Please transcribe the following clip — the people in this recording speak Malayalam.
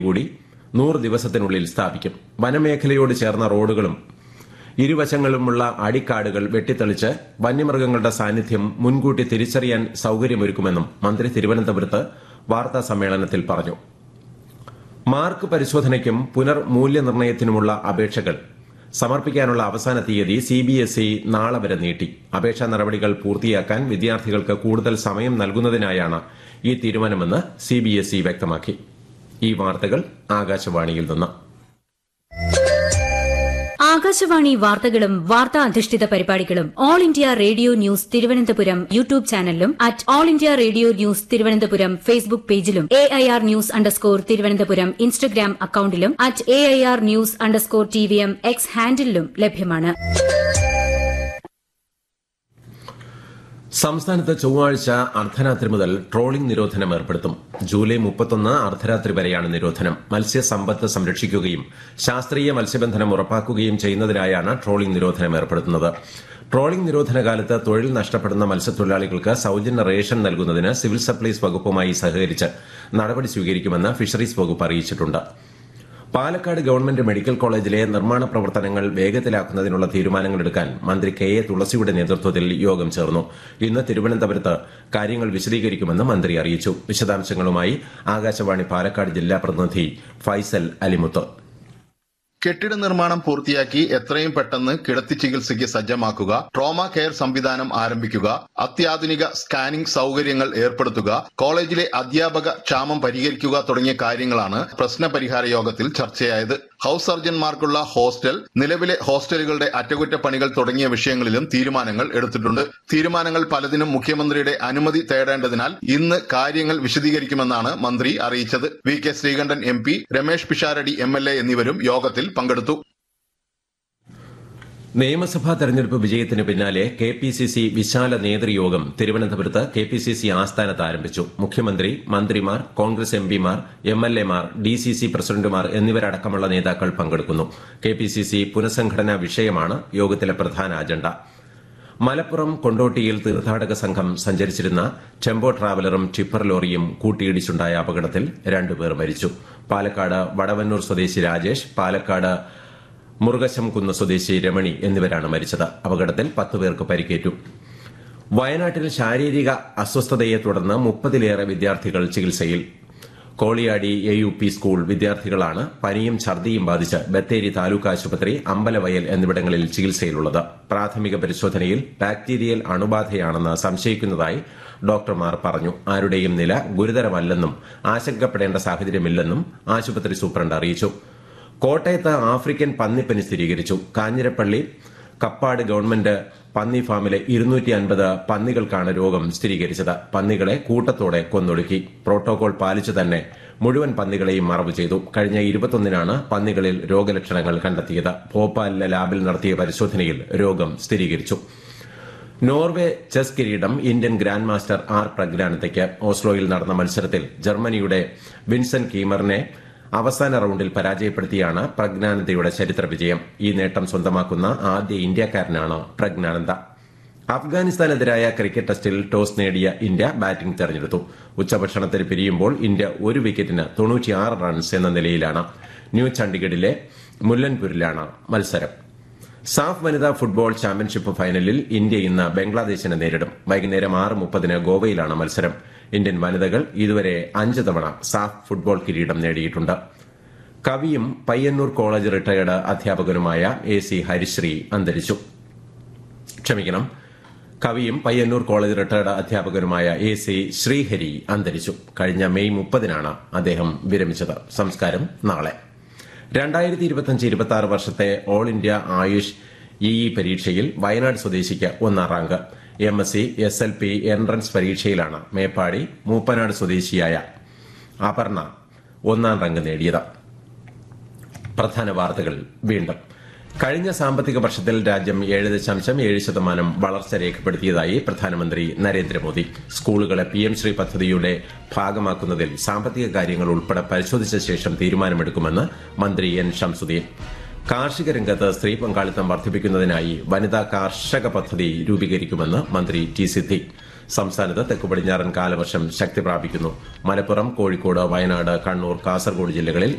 കൂടി 100 ദിവസത്തിനുള്ളിൽ സ്ഥാപിക്കും. വനമേഖലയോട് ചേർന്ന റോഡുകളും ഇരുവശങ്ങളുമുള്ള അടിക്കാടുകൾ വെട്ടിത്തെളിച്ച് വന്യമൃഗങ്ങളുടെ സാന്നിധ്യം മുൻകൂട്ടി തിരിച്ചറിയാൻ സൌകര്യമൊരുക്കുമെന്നും മന്ത്രി തിരുവനന്തപുരത്ത് വാർത്താ സമ്മേളനത്തിൽ പറഞ്ഞു. മാർക്ക് പരിശോധനയ്ക്കും പുനർമൂല്യനിർണ്ണയത്തിനുമുള്ള അപേക്ഷകൾ സമർപ്പിക്കാനുള്ള അവസാന തീയതി സിബിഎസ്ഇ നാളെ വരെ നീട്ടി. അപേക്ഷാ നടപടികൾ പൂർത്തിയാക്കാൻ വിദ്യാർത്ഥികൾക്ക് കൂടുതൽ സമയം നൽകുന്നതിനായാണ് ഈ തീരുമാനമെന്ന് സിബിഎസ്ഇ വ്യക്തമാക്കി. ഈ വാർത്തകൾ ആകാശവാണിയിൽ നിന്ന്. ആകാശവാണി വാർത്തകളും വാർത്താ അധിഷ്ഠിത പരിപാടികളും all India radio news Thiruvananthapuram YouTube ചാനലിലും at all India radio news Thiruvananthapuram Facebook പേജിലും AIR ന്യൂസ് _ ഇൻസ്റ്റഗ്രാം അക്കൌണ്ടിലും at AIR news _ TVM X ഹാൻഡിലും ലഭ്യമാണ്. സംസ്ഥാനത്ത് ചൊവ്വാഴ്ച അർദ്ധരാത്രി മുതൽ ട്രോളിംഗ് നിരോധനം ഏർപ്പെടുത്തും. ജൂലൈ 31 അർദ്ധരാത്രി വരെയാണ് നിരോധനം. മത്സ്യസമ്പത്ത് സംരക്ഷിക്കുകയും ശാസ്ത്രീയ മത്സ്യബന്ധനം ഉറപ്പാക്കുകയും ചെയ്യുന്നതിനായാണ് ട്രോളിംഗ് നിരോധനം ഏർപ്പെടുത്തുന്നത്. ട്രോളിംഗ് നിരോധന കാലത്ത് തൊഴിൽ നഷ്ടപ്പെടുന്ന മത്സ്യത്തൊഴിലാളികൾക്ക് സൌജന്യ റേഷൻ നൽകുന്നതിന് സിവിൽ സപ്ലൈസ് വകുപ്പുമായി സഹകരിച്ച് നടപടി സ്വീകരിക്കുമെന്ന് ഫിഷറീസ് വകുപ്പ് അറിയിച്ചിട്ടുണ്ട്. പാലക്കാട് ഗവൺമെന്റ് മെഡിക്കൽ കോളേജിലെ നിർമ്മാണ പ്രവർത്തനങ്ങൾ വേഗത്തിലാക്കുന്നതിനുള്ള തീരുമാനങ്ങളെടുക്കാൻ മന്ത്രി കെ എ തുളസിയുടെ നേതൃത്വത്തിൽ യോഗം ചേർന്നു. ഇന്ന് തിരുവനന്തപുരത്ത് കാര്യങ്ങൾ വിശദീകരിക്കുമെന്ന് മന്ത്രി അറിയിച്ചു. വിശദാംശങ്ങളുമായി ആകാശവാണി പാലക്കാട് ജില്ലാ പ്രതിനിധി ഫൈസൽ അലിമുത്ത്. കെട്ടിട നിർമ്മാണം പൂർത്തിയാക്കി എത്രയും പെട്ടെന്ന് കിടത്തി ചികിത്സയ്ക്ക് സജ്ജമാക്കുക, ട്രോമ കെയർ സംവിധാനം ആരംഭിക്കുക, അത്യാധുനിക സ്കാനിംഗ് സൌകര്യങ്ങൾ ഏർപ്പെടുത്തുക, കോളേജിലെ അധ്യാപക ക്ഷാമം പരിഹരിക്കുക തുടങ്ങിയ കാര്യങ്ങളാണ് പ്രശ്നപരിഹാര യോഗത്തിൽ ചർച്ചയായത്. ഹൌസ് സർജൻമാർക്കുള്ള ഹോസ്റ്റൽ, നിലവിലെ ഹോസ്റ്റലുകളുടെ അറ്റകുറ്റപ്പണികൾ തുടങ്ങിയ വിഷയങ്ങളിലും തീരുമാനങ്ങൾ എടുത്തിട്ടുണ്ട്. തീരുമാനങ്ങൾ പലതിനും മുഖ്യമന്ത്രിയുടെ അനുമതി തേടേണ്ടതിനാൽ ഇന്ന് കാര്യങ്ങൾ വിശദീകരിക്കുമെന്നാണ് മന്ത്രി അറിയിച്ചത്. VK Sreekandan MP, Ramesh Pisharody MLA എന്നിവരും യോഗത്തിൽ പങ്കെടുത്തു. നിയമസഭാ തെരഞ്ഞെടുപ്പ് വിജയത്തിന് പിന്നാലെ KPCC വിശാല നേതൃയോഗം തിരുവനന്തപുരത്ത് KPCC ആസ്ഥാനത്ത് ആരംഭിച്ചു. മുഖ്യമന്ത്രി, മന്ത്രിമാർ, കോൺഗ്രസ് MPമാർ, MLAമാർ, DCC പ്രസിഡന്റുമാർ എന്നിവരടക്കമുള്ള നേതാക്കൾ പങ്കെടുക്കുന്നു. KPCC പുനഃസംഘടനാ വിഷയമാണ് യോഗത്തിലെ പ്രധാന അജണ്ട. മലപ്പുറം കൊണ്ടോട്ടിയിൽ തീർത്ഥാടക സംഘം സഞ്ചരിച്ചിരുന്ന ടെമ്പോ ട്രാവലറും ടിപ്പർ ലോറിയും കൂട്ടിയിടിച്ചുണ്ടായ അപകടത്തിൽ 2 പേർ മരിച്ചു. പാലക്കാട് വടവന്നൂർ സ്വദേശി രാജേഷ്, പാലക്കാട് മുറുകശംകുന്ന് സ്വദേശി രമണി എന്നിവരാണ് മരിച്ചത്. അപകടത്തിൽ 10 പേർക്ക് പരിക്കേറ്റു. വയനാട്ടിൽ ശാരീരിക അസ്വസ്ഥതയെ തുടർന്ന് 30-ലേറെ വിദ്യാർത്ഥികൾ ചികിത്സയിൽ. കോളിയാടി AUP സ്കൂൾ വിദ്യാർത്ഥികളാണ് പനിയും ഛർദിയും ബാധിച്ച് ബത്തേരി താലൂക്ക് ആശുപത്രി, അമ്പലവയൽ എന്നിവിടങ്ങളിൽ ചികിത്സയിലുള്ളത്. പ്രാഥമിക പരിശോധനയിൽ ബാക്ടീരിയൽ അണുബാധയാണെന്ന് സംശയിക്കുന്നതായി ഡോക്ടർമാർ പറഞ്ഞു. ആരുടെയും നില ഗുരുതരമല്ലെന്നും ആശങ്കപ്പെടേണ്ട സാഹചര്യമില്ലെന്നും ആശുപത്രി സൂപ്രണ്ട് അറിയിച്ചു. കോട്ടയത്ത് ആഫ്രിക്കൻ പന്നിപ്പനി സ്ഥിരീകരിച്ചു. കാഞ്ഞിരപ്പള്ളി കപ്പാട് ഗവൺമെന്റ് പന്നി ഫാമിലെ 250 പന്നികൾക്കാണ് രോഗം സ്ഥിരീകരിച്ചത്. പന്നികളെ കൂട്ടത്തോടെ കൊന്നൊടുക്കി. പ്രോട്ടോകോൾ പാലിച്ചു തന്നെ മുഴുവൻ പന്നികളെയും മറവ് ചെയ്തു. കഴിഞ്ഞ 21-നാണ് പന്നികളിൽ രോഗലക്ഷണങ്ങൾ കണ്ടെത്തിയത്. ഭോപ്പാലിലെ ലാബിൽ നടത്തിയ പരിശോധനയിൽ രോഗം സ്ഥിരീകരിച്ചു. നോർവേ ചെസ് കിരീടം ഇന്ത്യൻ ഗ്രാൻഡ് മാസ്റ്റർ R പ്രജ്ഞാനന്ദയ്ക്ക്. ഓസ്ലോയിൽ നടന്ന മത്സരത്തിൽ ജർമ്മനിയുടെ വിൻസൻ കീമറിനെ അവസാന റൌണ്ടിൽ പരാജയപ്പെടുത്തിയാണ് പ്രജ്ഞാനന്ദയുടെ ചരിത്ര വിജയം. ഈ നേട്ടം സ്വന്തമാക്കുന്ന ആദ്യ ഇന്ത്യക്കാരനാണ് പ്രജ്ഞാനന്ദ. അഫ്ഗാനിസ്ഥാനെതിരായ ക്രിക്കറ്റ് ടെസ്റ്റിൽ ടോസ് നേടിയ ഇന്ത്യ ബാറ്റിംഗ് തെരഞ്ഞെടുത്തു. ഉച്ചഭക്ഷണത്തിന് പിരിയുമ്പോൾ ഇന്ത്യ 1 വിക്കറ്റിന് 96 റൺസ് എന്ന നിലയിലാണ്. ന്യൂ ചണ്ഡിഗഡിലെ മുല്ലൻപൂരിലാണ് മത്സരം. സാഫ് വനിതാ ഫുട്ബോൾ ചാമ്പ്യൻഷിപ്പ് ഫൈനലിൽ ഇന്ത്യ ഇന്ന് ബംഗ്ലാദേശിനെ നേരിടും. വൈകുന്നേരം 6:30 ഗോവയിലാണ് മത്സരം. ഇന്ത്യൻ വനിതകൾ ഇതുവരെ 5 തവണ സാഫ് ഫുട്ബോൾ കിരീടം നേടിയിട്ടുണ്ട്. കവിയും പയ്യന്നൂർ കോളേജ് റിട്ടയർഡ് അധ്യാപകനുമായ AC ഹരിശ്രീ അന്തരിച്ചു. കവിയും Payyanur college retired അധ്യാപകനുമായ AC Sreehari അന്തരിച്ചു. കഴിഞ്ഞ മെയ് 30-നാണ് അദ്ദേഹം വിരമിച്ചത്. സംസ്കാരം നാളെ. 2025-26 വർഷത്തെ ഓൾ ഇന്ത്യ ആയുഷ് EE പരീക്ഷയിൽ Wayanad സ്വദേശിക്ക് 1ാം rank. MSc SLP entrance പരീക്ഷയിലാണ് Meppadi Mooppanad സ്വദേശിയായ അപർണ 1ാം റാങ്ക് നേടിയത്. പ്രധാന വാർത്തകൾ വീണ്ടും. കഴിഞ്ഞ സാമ്പത്തിക വർഷത്തിൽ രാജ്യം 7.7% വളർച്ച രേഖപ്പെടുത്തിയതായി പ്രധാനമന്ത്രി നരേന്ദ്രമോദി. സ്കൂളുകളെ PM ശ്രീ പദ്ധതിയുടെ ഭാഗമാക്കുന്നതിൽ സാമ്പത്തിക കാര്യങ്ങൾ ഉൾപ്പെടെ പരിശോധിച്ച ശേഷം തീരുമാനമെടുക്കുമെന്ന് മന്ത്രി N ഷംസുദ്ദീൻ. കാർഷിക രംഗത്ത് സ്ത്രീ പങ്കാളിത്തം വർദ്ധിപ്പിക്കുന്നതിനായി വനിതാ കാർഷക പദ്ധതി രൂപീകരിക്കുമെന്ന് മന്ത്രി T സിദ്ദിഖ്. സംസ്ഥാനത്ത് തെക്കു പടിഞ്ഞാറൻ കാലവർഷം ശക്തി പ്രാപിക്കുന്നു. മലപ്പുറം, കോഴിക്കോട്, വയനാട്, കണ്ണൂർ, കാസർഗോഡ് ജില്ലകളിൽ